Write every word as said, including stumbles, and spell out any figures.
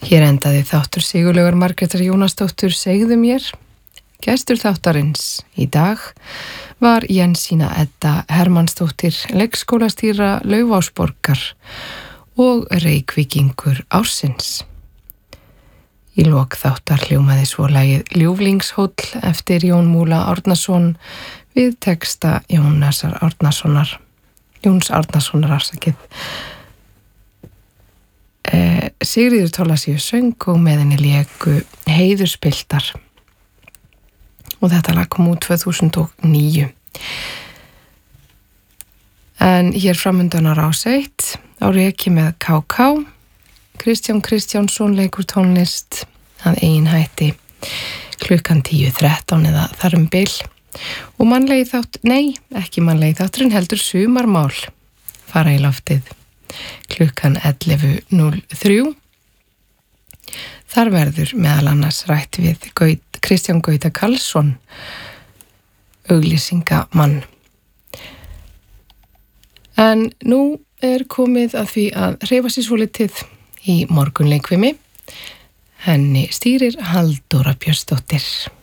Hér endaði þáttur Sigurlaugar Margrétar Jónasdóttur Segðu mér. Gestur þáttarins í dag var Jensína Edda Hermannsdóttir, leikskólastýra Laufásborgar og Reykvíkingur ársins. Í lok þáttar hljómaði svo lagið Ljúflingshóll eftir Jón Múla Árnason við texta Jónasar Árnasonar. Jóns Árnasonar afsakið. Eh, Sigríður Thorlacius söng og með henni léku Heiðurspiltar og þetta lag kom út tvö þúsund og níu. En hér framundan á Rás eitt á reki með K K. Kristján Kristjánsson leikur tónlist að eigin hætti klukkan tíu þrettán eða þar um bil og mannlegi þátt, nei, ekki mannlegi þátturinn heldur Sumarmál fara í loftið klukkan ellefu núll þrjú. Þar verður meðal annars rætt við Gaut, Kristján Gauta Karlsson, auglýsingamann. En nú er komið að því að hreyfa sér svolítið í morgunleikvimi. Henni stýrir Halldóra Björnsdóttir.